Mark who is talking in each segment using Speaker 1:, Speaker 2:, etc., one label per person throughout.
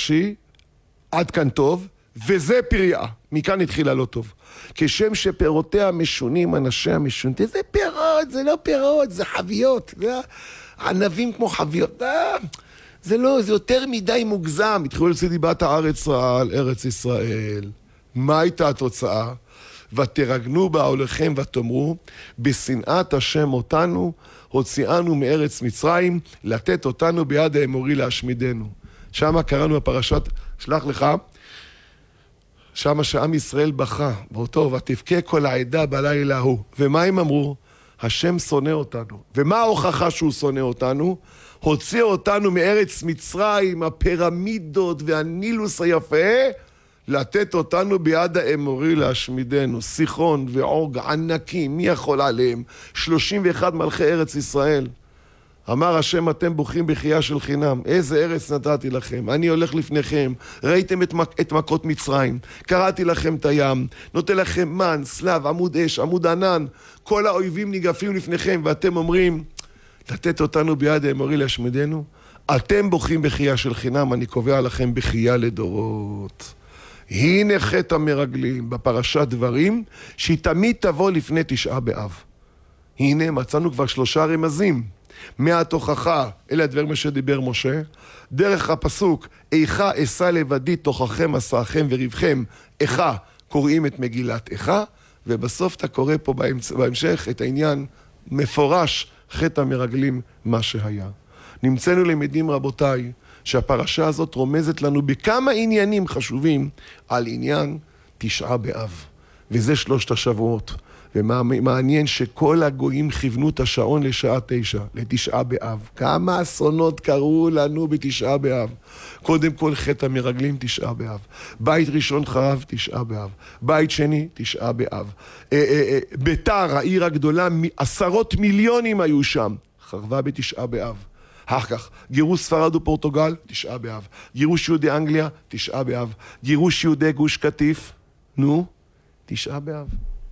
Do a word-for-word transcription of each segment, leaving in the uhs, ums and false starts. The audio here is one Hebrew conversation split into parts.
Speaker 1: רש"י, עד כאן טוב, וזה פריה. מכאן התחילה לא טוב. כשם שפירותיה משונים, אנשיה משונים. זה פירות, זה לא פירות, זה חביות. זה ענבים כמו חביות. זה לא, זה יותר מדי מוגזם. התחילו לצאת דיבת הארץ רעה, ארץ ישראל. מה הייתה התוצאה? ותרגנו בעולכם ותאמרו, בשנאת השם אותנו, הוציאנו מארץ מצרים, לתת אותנו ביד האמורי להשמידנו. שמה קראנו בפרשת, שלח לך, שמה שעם ישראל בכה, ואותו, ותבכה כל העדה בלילה ההוא. ומה הם אמרו? השם שונא אותנו. ומה ההוכחה שהוא שונא אותנו? הוציא אותנו מארץ מצרים, הפירמידות והנילוס היפה, לתת אותנו ביד האמורי להשמידנו. סיחון ועוג ענקים, מי יכול עליהם? שלושים ואחד מלכי ארץ ישראל. אמר השם, אתם בוכים בחייה של חינם. איזה ארץ נתתי לכם? אני הולך לפניכם. ראיתם את, מק, את מכות מצרים. קראתי לכם את הים. נותן לכם מן, סלב, עמוד אש, עמוד ענן. כל האויבים ניגפים לפניכם, ואתם אומרים, לתת אותנו ביד האמורי להשמידנו? אתם בוכים בחייה של חינם, אני קובע לכם בחייה לדורות. הנה חטא המרגלים בפרשת דברים, שהיא תמיד תבוא לפני תשעה באב. הנה מצאנו כבר שלושה רמזים. מהתוכחה, אלה הדברים שדיבר משה, דרך הפסוק, איכה אשא לבדי תוככם עשאכם וריבכם, איכה קוראים את מגילת איכה, ובסוף אתה קורא פה בהמש... בהמשך את העניין מפורש, חטא המרגלים, מה שהיה. נמצאנו למדים רבותיי, שהפרשה הזאת רומזת לנו בכמה עניינים חשובים על עניין תשעה באב. וזה שלושת השבועות. ומעניין שכל הגויים כיוונו את השעון לשעה תשע, לתשעה באב. כמה אסונות קרו לנו בתשעה באב. קודם כל חטא המרגלים תשעה באב. בית ראשון חרב תשעה באב. בית שני תשעה באב. ביתר, העיר הגדולה, עשרות מיליונים היו שם. חרבה בתשעה באב. אחר כך, גירוש ספרד ופורטוגל, תשעה באב. גירוש יהודי אנגליה, תשעה באב. גירוש יהודי גוש קטיף, נו, תשעה באב.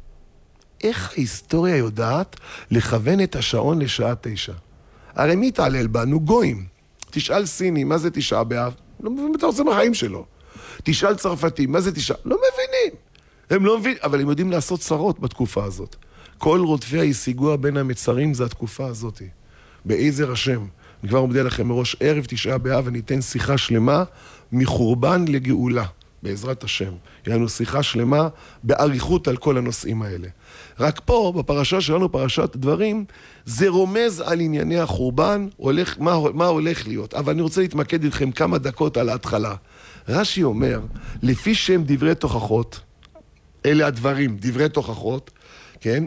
Speaker 1: איך ההיסטוריה יודעת לכוון את השעון לשעה תשע? הרי מי תעלל בנו? גויים. תשאל סיני, מה זה תשעה באב? לא מבין מה זה מהחיים שלו. תשאל צרפתי, מה זה תשעה? לא מבינים. הם לא מבינים, אבל הם יודעים לעשות צרות בתקופה הזאת. כל רודפי ההשיגוע בין המצרים זה התקופה הזאת. בעזר השם. אני כבר מודיע לכם מראש, ערב תשעה באב אני אתן שיחה שלמה מחורבן לגאולה, בעזרת השם. יהיה לנו שיחה שלמה בעריכות על כל הנושאים האלה. רק פה, בפרשה שלנו, פרשת דברים, זה רומז על ענייני החורבן, הולך, מה, מה הולך להיות. אבל אני רוצה להתמקד איתכם כמה דקות על ההתחלה. רש"י אומר, לפי שם דברי תוכחות, אלה הדברים, דברי תוכחות, כן?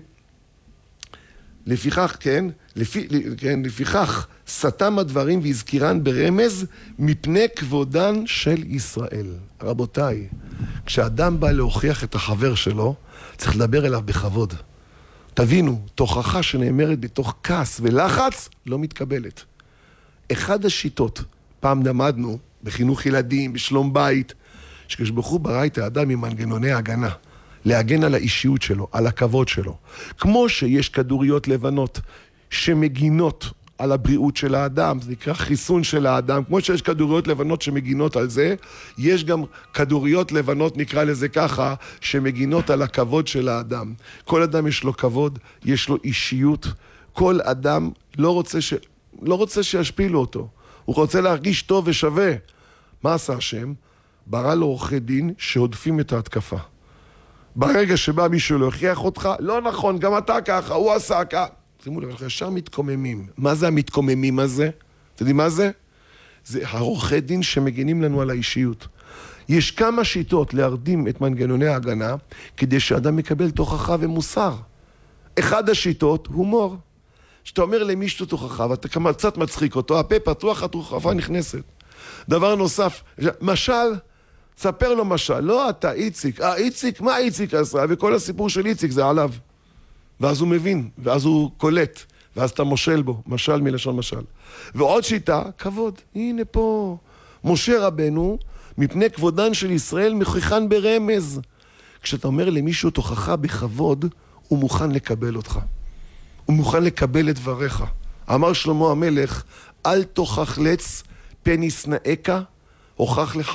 Speaker 1: לפיכך, כן? לפי, כן, לפיכך, סתם הדברים והזכירן ברמז מפני כבודן של ישראל. רבותיי, כשאדם בא להוכיח את החבר שלו, צריך לדבר אליו בכבוד. תבינו, תוכחה שנאמרת בתוך כעס ולחץ לא מתקבלת. אחד השיטות, פעם למדנו בחינוך ילדים, בשלום בית, שכשבחו ברא את האדם עם מנגנוני הגנה. להגן על האישיות שלו, על הכבוד שלו. כמו שיש כדוריות לבנות שמגינות על הבריאות של האדם, זה נקרא חיסון של האדם, כמו שיש כדוריות לבנות שמגינות על זה, יש גם כדוריות לבנות, נקרא לזה ככה, שמגינות על הכבוד של האדם. כל אדם יש לו כבוד, יש לו אישיות, כל אדם לא רוצה, ש... לא רוצה שישפילו אותו, הוא רוצה להרגיש טוב ושווה. מה עשה השם? ברא לו עורכי דין שהודפים את ההתקפה. ברגע שבא מישהו להוכיח אותך, לא נכון, גם אתה ככה, הוא עשה ככה. שימו לב, אנחנו ישר מתקוממים. מה זה המתקוממים הזה? אתם יודעים מה זה? זה העורכי דין שמגינים לנו על האישיות. יש כמה שיטות להרדים את מנגנוני ההגנה, כדי שאדם מקבל תוכחה ומוסר. אחד השיטות, הומור. שאתה אומר למישהו תוכחה, ואתה קצת מצחיק אותו, הפה פתוח, התוכחה נכנסת. דבר נוסף, משל, ספר לו משל, לא אתה, איציק, אה, איציק, מה איציק עשה? וכל הסיפור של איציק זה עליו. ואז הוא מבין, ואז הוא קולט, ואז אתה מושל בו, משל מלשון משל. ועוד שיטה, כבוד, הנה פה, משה רבנו, מפני כבודן של ישראל מכוחן ברמז. כשאתה אומר למישהו תוכחה בכבוד, הוא מוכן לקבל אותך. הוא מוכן לקבל את דבריך. אמר שלמה המלך, אל תוכח לץ פן ישנאך, הוכח לך